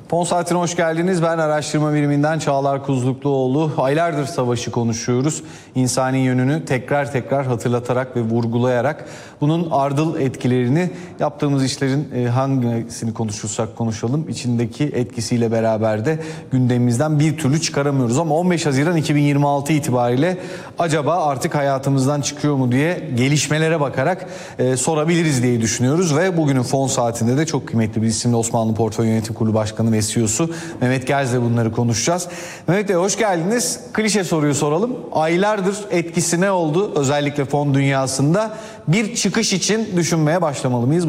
Fon Saati'ne hoş geldiniz. Ben araştırma biriminden Çağlar Kuzlukluoğlu. Aylardır savaşı konuşuyoruz. İnsani yönünü tekrar tekrar hatırlatarak ve vurgulayarak bunun ardıl etkilerini, yaptığımız işlerin hangisini konuşursak konuşalım içindeki etkisiyle beraber de gündemimizden bir türlü çıkaramıyoruz. Ama 15 Haziran 2026 itibariyle acaba artık hayatımızdan çıkıyor mu diye gelişmelere bakarak sorabiliriz diye düşünüyoruz. Ve bugünün Fon Saati'nde de çok kıymetli bir isimle Osmanlı Portföy Yönetim Kurulu Başkanı ve CEO'su Mehmet Gerz'le bunları konuşacağız. Mehmet Bey hoş geldiniz. Klişe soruyu soralım. Aylardır etkisi ne oldu özellikle fon dünyasında? Bir çıkış için düşünmeye başlamalı mıyız?